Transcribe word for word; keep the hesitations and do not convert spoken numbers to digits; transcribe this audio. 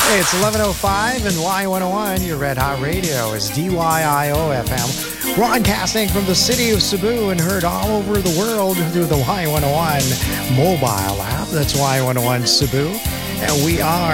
It's eleven oh five and Y one oh one. Your Red Hot Radio is D Y I O F M. Broadcasting from the city of Cebu and heard all over the world through the Y one oh one mobile app. That's Y one oh one Cebu. And we are